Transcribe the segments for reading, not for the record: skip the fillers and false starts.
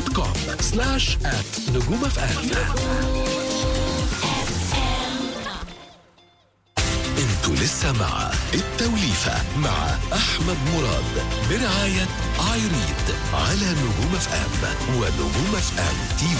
facebook.com/@نجوم-FM. انتوا لسه مع التوليفة مع أحمد مراد برعاية عايريد على نجوم-FM ونجوم-FM TV.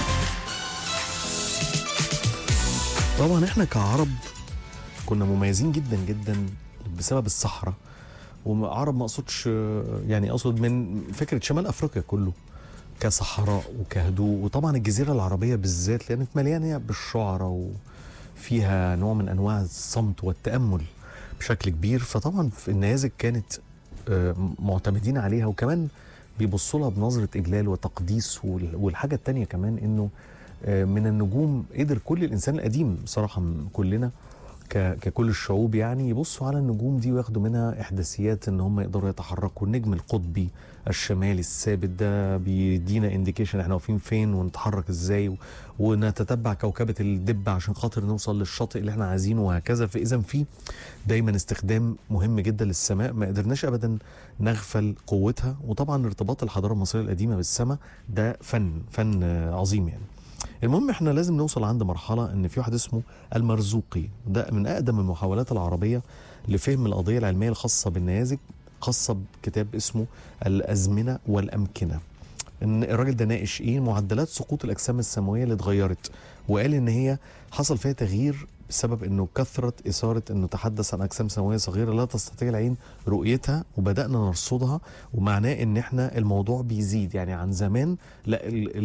طبعا احنا كعرب كنا مميزين جدا جدا بسبب الصحراء، وعرب ما اقصدش يعني اقصد من فكره شمال افريقيا كله كصحراء وكهدوء، وطبعا الجزيره العربيه بالذات لانت مليانه بالشعراء وفيها نوع من انواع الصمت والتامل بشكل كبير. فطبعا في النيازك كانت معتمدين عليها، وكمان بيبصوا لها بنظره اجلال وتقديس. والحاجه الثانيه كمان انه من النجوم قدر كل الانسان القديم بصراحه كلنا ككل الشعوب يعني يبصوا على النجوم دي وياخدوا منها احداثيات ان هم يقدروا يتحركوا. النجم القطبي الشمالي الثابت ده بيدينا انديكيشن احنا واقفين فين ونتحرك ازاي، ونتتبع كوكبه الدب عشان خاطر نوصل للشاطئ اللي احنا عايزينه وهكذا. فاذا في دايما استخدام مهم جدا للسماء، ما قدرناش ابدا نغفل قوتها. وطبعا ارتباط الحضاره المصريه القديمه بالسماء ده فن عظيم يعني. المهم احنا لازم نوصل عند مرحله ان في واحد اسمه المرزوقي، ده من اقدم المحاولات العربيه لفهم القضيه العلميه الخاصه بالنيازك، خاصه بكتاب اسمه الازمنه والامكنه. ان الراجل ده ناقش ايه؟ معدلات سقوط الاجسام السماويه اللي اتغيرت، وقال ان هي حصل فيها تغيير بسبب انه كثره اثاره انه تحدث عن اجسام سماويه صغيره لا تستطيع العين رؤيتها، وبدانا نرصدها. ومعناه ان احنا الموضوع بيزيد يعني عن زمان. لا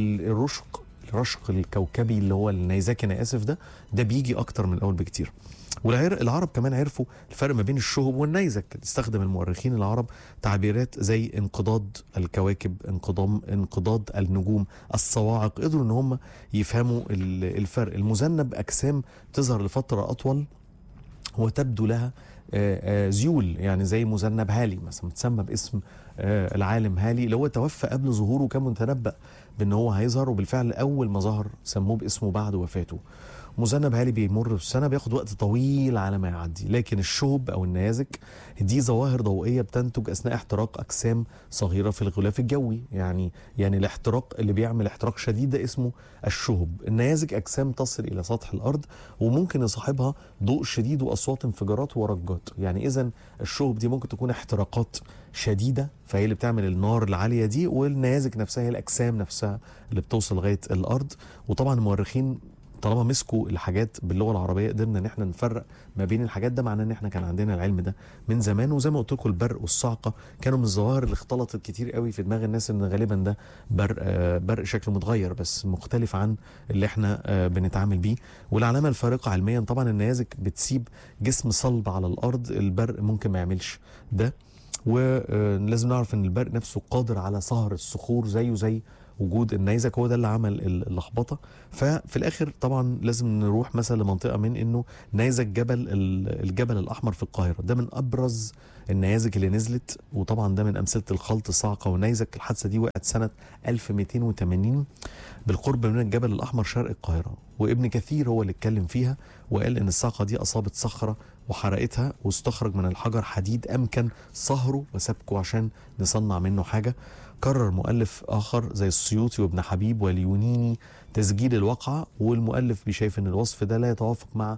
الرشق الكوكبي اللي هو النيزكي انا اسف ده بيجي اكتر من الاول بكتير. والعرب كمان عرفوا الفرق ما بين الشهب والنيزك. استخدم المؤرخين العرب تعبيرات زي انقضاض الكواكب، انقضاض النجوم، الصواعق. قدروا ان هم يفهموا الفرق. المذنب اجسام تظهر لفتره اطول وتبدو لها ذيول، يعني زي مذنب هالي مثلا متسمى باسم العالم هالي اللي هو توفى قبل ظهوره، كان متنبأ بان هو هيظهر، وبالفعل اول ما ظهر سموه باسمه بعد وفاته. مذنب هالي بيمر بالسنه، بياخد وقت طويل على ما يعدي. لكن الشهب او النيازك دي ظواهر ضوئيه بتنتج اثناء احتراق اجسام صغيره في الغلاف الجوي. يعني الاحتراق اللي بيعمل احتراق شديد ده اسمه الشهب. النيازك اجسام تصل الى سطح الارض وممكن يصاحبها ضوء شديد واصوات انفجارات ورجات. يعني اذا الشهب دي ممكن تكون احتراقات شديده، فهي اللي بتعمل النار العاليه دي، والنيازك نفسها هي الاجسام نفسها اللي بتوصل لغايه الارض. وطبعا المؤرخين طالما مسكوا الحاجات باللغه العربيه قدرنا ان احنا نفرق ما بين الحاجات. ده معناه ان احنا كان عندنا العلم ده من زمان. وزي ما قلت لكم البرق والصعقه كانوا من الظواهر اللي اختلطت كتير قوي في دماغ الناس ان غالبا ده برق شكله متغير بس مختلف عن اللي احنا بنتعامل بيه. والعلامه الفارقه علميا طبعا النيازك بتسيب جسم صلب على الارض، البرق ممكن ما يعملش ده. ولازم نعرف ان البرق نفسه قادر على صهر الصخور زي وجود النيزك، هو ده اللي عمل اللخبطه. ففي الاخر طبعا لازم نروح مثلا لمنطقه من انه نيزك الجبل الاحمر في القاهره، ده من ابرز النيازك اللي نزلت. وطبعا ده من امثله الخلط صعقه ونيزك. الحادثه دي وقعت سنه 1280 بالقرب من الجبل الاحمر شرق القاهره، وابن كثير هو اللي اتكلم فيها وقال ان الصعقه دي اصابت صخره وحرقتها، واستخرج من الحجر حديد امكن صهره وسبكه عشان نصنع منه حاجه. كرر مؤلف اخر زي السيوطي وابن حبيب واليونيني تسجيل الواقعه، والمؤلف بيشايف ان الوصف ده لا يتوافق مع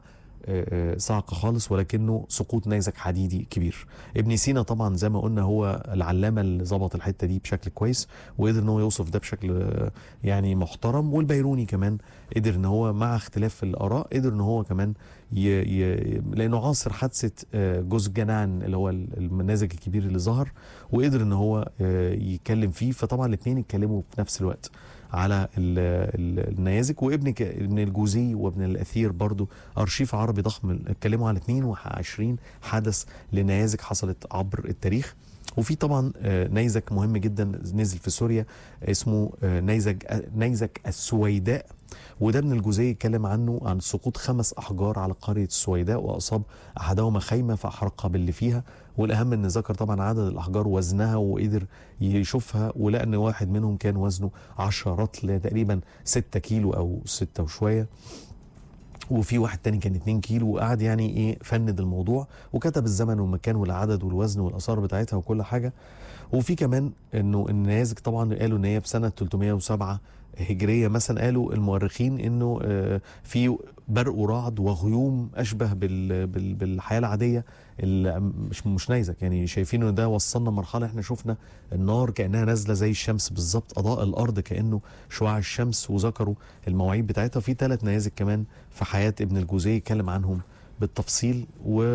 صعقه خالص، ولكنه سقوط نيزك حديدي كبير. ابن سينا طبعا زي ما قلنا هو العلامه اللي ظبط الحته دي بشكل كويس، وقدر ان هو يوصف ده بشكل يعني محترم. والبيروني كمان قدر ان هو مع اختلاف الاراء قدر ان هو كمان لانه عاصر حادثه جوز جنان اللي هو النيزك الكبير اللي ظهر، وقدر ان هو يتكلم فيه. فطبعا الاثنين اتكلموا في نفس الوقت على النيازك. ابن الجوزي وابن الاثير برضو ارشيف عربي ضخم اتكلموا على 22 حدث لنيازك حصلت عبر التاريخ. وفي طبعا نيزك مهم جدا نزل في سوريا اسمه نيزك السويداء، وده ابن الجوزي اتكلم عنه عن سقوط 5 احجار على قريه السويداء، واصاب احدهما خيمه فاحرقها باللي فيها. والاهم ان ذكر طبعا عدد الاحجار وزنها، وقدر يشوفها ولقى ان واحد منهم كان وزنه 10 رطل تقريبا 6 كيلو او 6 وشويه، وفي واحد تاني كان 2 كيلو. وقعد يعني فند الموضوع وكتب الزمن والمكان والعدد والوزن والاثار بتاعتها وكل حاجه. وفي كمان انه النيازك طبعا قالوا ان هي في سنه 307 هجريه مثلا، قالوا المؤرخين انه في برق ورعد وغيوم اشبه بالحياه العاديه، مش نيزك. يعني شايفين ان ده وصلنا مرحله احنا شفنا النار كانها نازله زي الشمس بالظبط، اضاء الارض كانه شعاع الشمس، وذكروا المواعيد بتاعتها. في 3 نيازك كمان في حياه ابن الجوزي يتكلم عنهم بالتفصيل.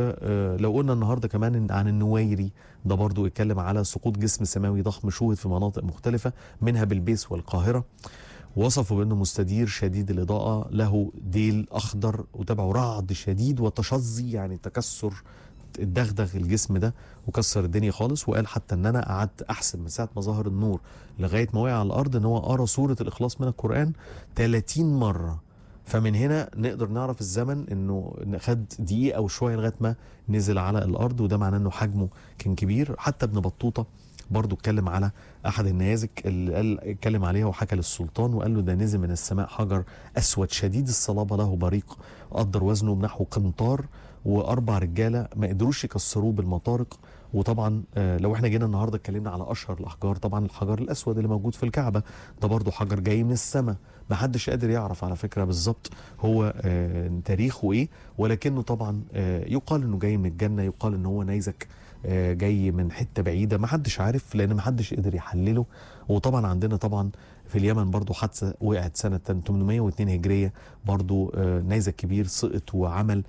ولو قلنا النهارده كمان عن النويري، ده برضو يتكلم على سقوط جسم سماوي ضخم شوهد في مناطق مختلفه منها بلبيس والقاهره، وصفوا بانه مستدير شديد الاضاءه له ديل اخضر وتبعه رعد شديد وتشظي، يعني تكسر الدغدغ الجسم ده وكسر الدنيا خالص. وقال حتى ان انا قعدت احسب من ساعه ما ظهر النور لغايه ما وقع على الارض ان هو قرا سوره الاخلاص من القران 30 مره. فمن هنا نقدر نعرف الزمن انه خد دقيقه او شويه لغايه ما نزل على الارض، وده معناه انه حجمه كان كبير. حتى ابن بطوطه برضو اتكلم على احد النيازك اللي اتكلم عليها وحكى للسلطان وقال له ده نزل من السماء حجر اسود شديد الصلابه له بريق، قدر وزنه بنحو قنطار، و4 رجاله ما قدروش يكسروه بالمطارق. وطبعا لو احنا جينا النهارده اتكلمنا على اشهر الاحجار، طبعا الحجر الاسود اللي موجود في الكعبه ده برضو حجر جاي من السماء، ما حدش قادر يعرف على فكره بالظبط هو تاريخه ايه، ولكنه طبعا يقال انه جاي من الجنه، يقال انه هو نيزك جاي من حته بعيده، ما حدش عارف لان ما حدش قدر يحلله. وطبعا عندنا طبعا في اليمن برضو حادثه وقعت سنه 802 هجريه، برضو نيزك كبير سقط وعمل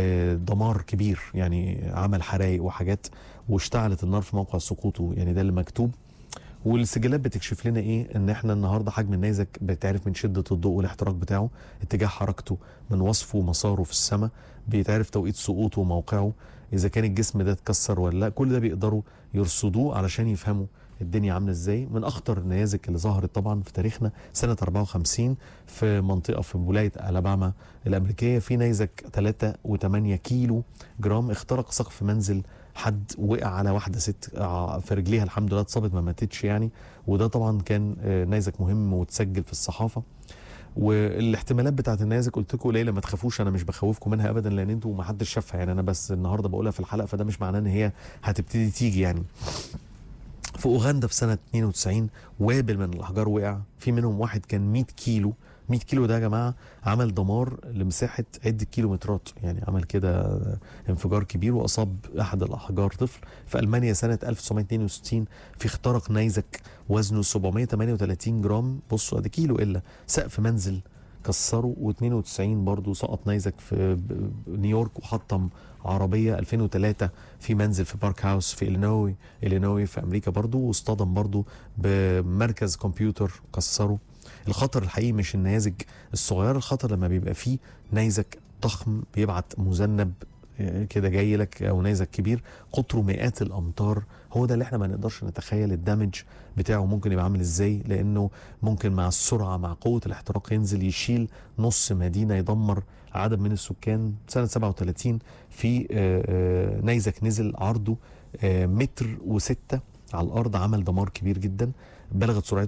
دمار كبير، يعني عمل حرايق وحاجات واشتعلت النار في موقع سقوطه، يعني ده اللي مكتوب. والسجلات بتكشف لنا ايه؟ ان احنا النهارده حجم النيزك بيتعرف من شده الضوء والاحتراق بتاعه، اتجاه حركته من وصفه ومساره في السماء، بيتعرف توقيت سقوطه وموقعه، اذا كان الجسم ده اتكسر ولا لا. كل ده بيقدروا يرصدوه علشان يفهموا الدنيا عامله ازاي. من اخطر النيازك اللي ظهرت طبعا في تاريخنا سنه 54 في منطقه في ولايه الاباما الامريكيه، في نيزك 3.8 كيلو جرام اخترق سقف منزل حد، وقع على واحده ست في رجليها، الحمد لله اتصابت ما ماتتش يعني. وده طبعا كان نيزك مهم وتسجل في الصحافه. والاحتمالات بتاعت النيازك قلت لكم قليله، ما تخافوش، انا مش بخوفكم منها ابدا لان انتوا ما حدش شافها، يعني انا بس النهارده بقولها في الحلقه، فده مش معناه ان هي هتبتدي تيجي يعني. في اوغندا في سنه 92 وابل من الاحجار وقع، في منهم واحد كان 100 كيلو. 100 كيلو ده يا جماعه عمل دمار لمساحه عده كيلومترات، يعني عمل كده انفجار كبير واصاب احد الاحجار طفل. في المانيا سنه 1962 في اخترق نيزك وزنه 738 جرام، بصوا ادي كيلو الا، سقف منزل كسره. و92 برضو سقط نيزك في نيويورك وحطم عربيه. 2003 في منزل في بارك هاوس في إلينوي في امريكا برضو، واصطدم برضو بمركز كمبيوتر كسره. الخطر الحقيقي مش النيازك الصغيره، الخطر لما بيبقى فيه نيزك ضخم بيبعت مذنب كده جاي لك، او نيزك كبير قطره مئات الامتار، هو ده اللي احنا ما نقدرش نتخيل الدمج بتاعه ممكن يبقى عامل ازاي، لانه ممكن مع السرعه مع قوه الاحتراق ينزل يشيل نص مدينه، يدمر عدد من السكان. سنه 37 في نيزك نزل عرضه 1.6 متر على الارض، عمل دمار كبير جدا، بلغت سرعته